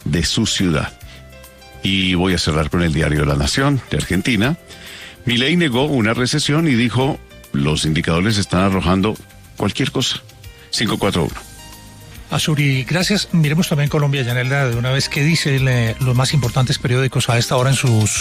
de su ciudad. Y voy a cerrar con el diario La Nación de Argentina. Milei negó una recesión y dijo, los indicadores están arrojando cualquier cosa. 541. Azuri, gracias. Miremos también Colombia, Yanela, de una vez que dice los más importantes periódicos a esta hora en sus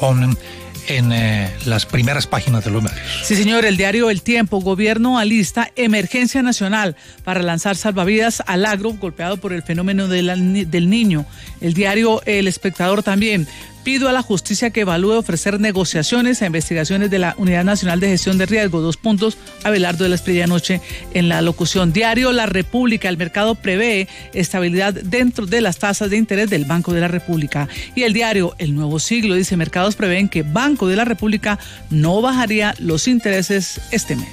en las primeras páginas de los medios. Sí, señor, el diario El Tiempo, gobierno alista emergencia nacional para lanzar salvavidas al agro golpeado por el fenómeno del Niño. El diario El Espectador también. Pido a la justicia que evalúe ofrecer negociaciones a investigaciones de la Unidad Nacional de Gestión de Riesgo. 2 puntos, Abelardo de la Espriella anoche en la locución. Diario La República, el mercado prevé estabilidad dentro de las tasas de interés del Banco de la República. Y el diario El Nuevo Siglo dice, mercados prevén que Banco de la República no bajaría los intereses este mes.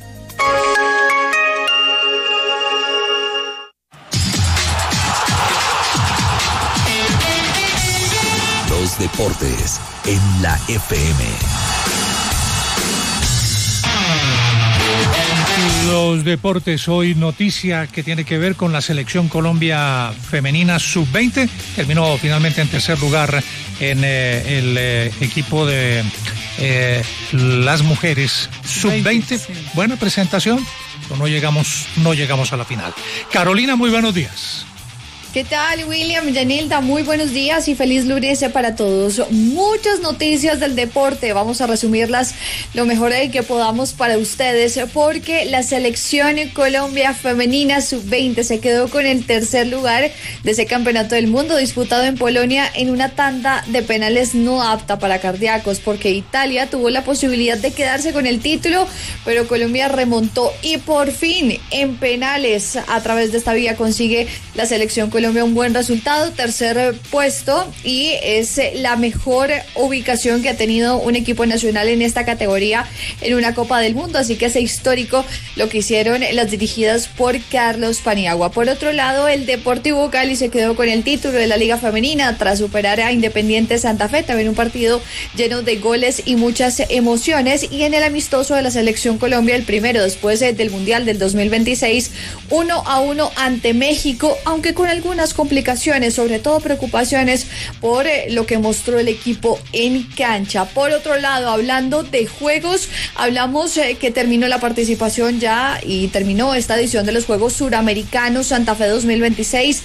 Los deportes en la FM. Los deportes, hoy noticia que tiene que ver con la selección Colombia femenina sub-20. Terminó finalmente en tercer lugar en el equipo de las mujeres sub-20. Sí. Buena presentación, pero no llegamos a la final. Carolina, muy buenos días. ¿Qué tal, William, Yanilda? Muy buenos días y feliz lunes para todos. Muchas noticias del deporte, vamos a resumirlas lo mejor que podamos para ustedes, porque la selección Colombia femenina sub-20 se quedó con el tercer lugar de ese campeonato del mundo disputado en Polonia en una tanda de penales no apta para cardíacos, porque Italia tuvo la posibilidad de quedarse con el título, pero Colombia remontó y por fin en penales a través de esta vía consigue la selección Colombia un buen resultado, tercer puesto, y es la mejor ubicación que ha tenido un equipo nacional en esta categoría en una Copa del Mundo, así que es histórico lo que hicieron las dirigidas por Carlos Paniagua. Por otro lado, el Deportivo Cali se quedó con el título de la Liga Femenina tras superar a Independiente Santa Fe, también un partido lleno de goles y muchas emociones, y en el amistoso de la selección Colombia, el primero después del Mundial del 2026, 1-1 ante México, aunque con algunas complicaciones, sobre todo preocupaciones por lo que mostró el equipo en cancha. Por otro lado, hablando de juegos, hablamos que terminó la participación ya y terminó esta edición de los Juegos Suramericanos Santa Fe 2026,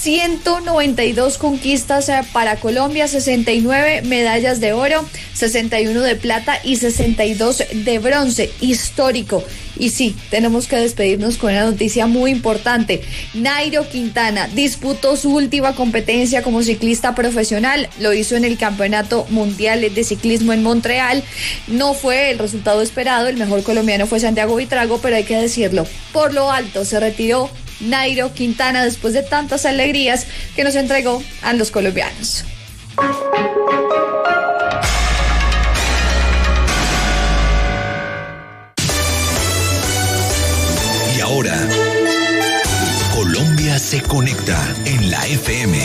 192 conquistas para Colombia, 69 medallas de oro, 61 de plata y 62 de bronce, histórico. Y sí, tenemos que despedirnos con una noticia muy importante. Nairo Quintana disputó su última competencia como ciclista profesional, lo hizo en el Campeonato Mundial de Ciclismo en Montreal. No fue el resultado esperado, el mejor colombiano fue Santiago Buitrago, pero hay que decirlo, por lo alto se retiró Nairo Quintana después de tantas alegrías que nos entregó a los colombianos. Y ahora, Colombia se conecta en la FM.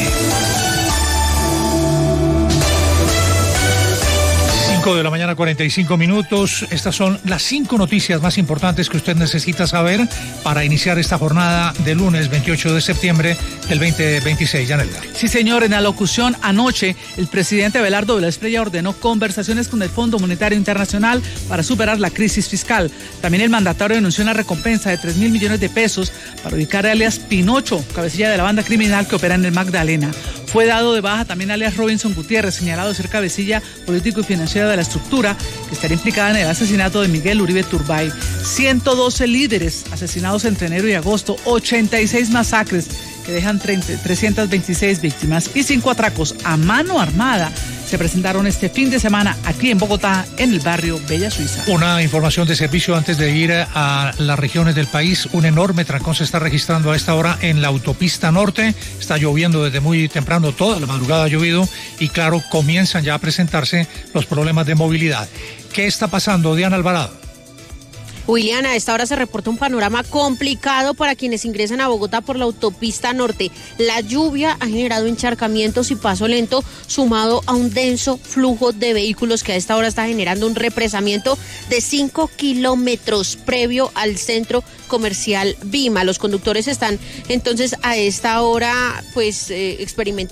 5 de la mañana, 45 minutos. Estas son las 5 noticias más importantes que usted necesita saber para iniciar esta jornada de lunes 28 de septiembre del 2026. Yanelda. Sí, señor. En la locución anoche, el presidente Abelardo de la Espriella ordenó conversaciones con el Fondo Monetario Internacional para superar la crisis fiscal. También el mandatario denunció una recompensa de 3.000 millones de pesos para ubicar a alias Pinocho, cabecilla de la banda criminal que opera en el Magdalena. Fue dado de baja también alias Robinson Gutiérrez, señalado de ser cabecilla político y financiero de la estructura que estaría implicada en el asesinato de Miguel Uribe Turbay. 112 líderes asesinados entre enero y agosto, 86 masacres que dejan 326 víctimas y 5 atracos a mano armada se presentaron este fin de semana aquí en Bogotá, en el barrio Bella Suiza. Una información de servicio antes de ir a las regiones del país. Un enorme trancón se está registrando a esta hora en la autopista norte. Está lloviendo desde muy temprano, toda la madrugada ha llovido y claro, comienzan ya a presentarse los problemas de movilidad. ¿Qué está pasando, Diana Alvarado? William, a esta hora se reporta un panorama complicado para quienes ingresan a Bogotá por la autopista norte. La lluvia ha generado encharcamientos y paso lento, sumado a un denso flujo de vehículos que a esta hora está generando un represamiento de 5 kilómetros previo al centro comercial Vima. Los conductores están entonces a esta hora experimentando